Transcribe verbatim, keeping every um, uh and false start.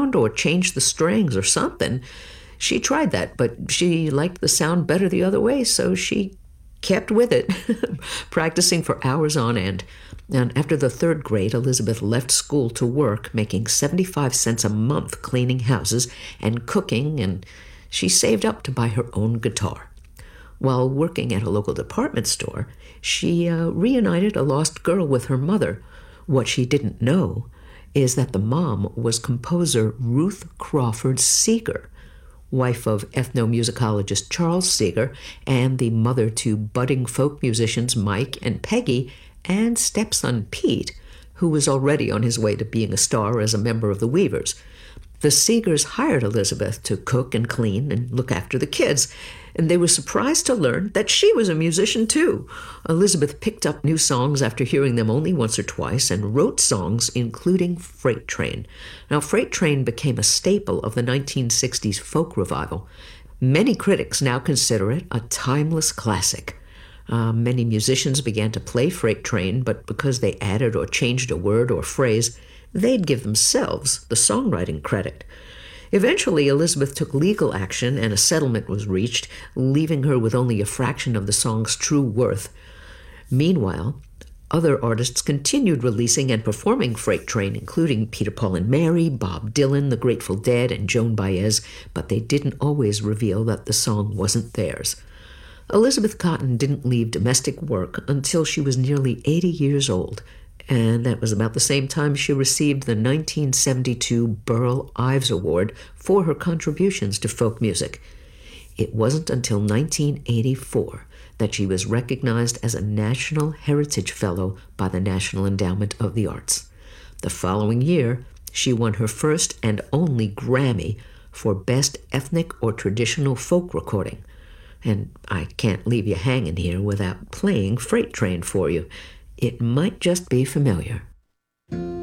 around or change the strings or something. She tried that, but she liked the sound better the other way, so she kept with it, practicing for hours on end. And after the third grade, Elizabeth left school to work, making seventy-five cents a month cleaning houses and cooking, and she saved up to buy her own guitar. While working at a local department store, she uh, reunited a lost girl with her mother. What she didn't know is that the mom was composer Ruth Crawford Seeger, wife of ethnomusicologist Charles Seeger, and the mother to budding folk musicians Mike and Peggy, and stepson Pete, who was already on his way to being a star as a member of the Weavers. The Seegers hired Elizabeth to cook and clean and look after the kids, and they were surprised to learn that she was a musician too. Elizabeth picked up new songs after hearing them only once or twice and wrote songs including Freight Train. Now, Freight Train became a staple of the nineteen sixties folk revival. Many critics now consider it a timeless classic. Uh, many musicians began to play Freight Train, but because they added or changed a word or phrase, they'd give themselves the songwriting credit. Eventually, Elizabeth took legal action and a settlement was reached, leaving her with only a fraction of the song's true worth. Meanwhile, other artists continued releasing and performing Freight Train, including Peter, Paul and Mary, Bob Dylan, The Grateful Dead, and Joan Baez, but they didn't always reveal that the song wasn't theirs. Elizabeth Cotten didn't leave domestic work until she was nearly eighty years old, and that was about the same time she received the nineteen seventy-two Burl Ives Award for her contributions to folk music. It wasn't until nineteen eighty-four that she was recognized as a National Heritage Fellow by the National Endowment of the Arts. The following year, she won her first and only Grammy for Best Ethnic or Traditional Folk Recording. And I can't leave you hanging here without playing Freight Train for you. It might just be familiar.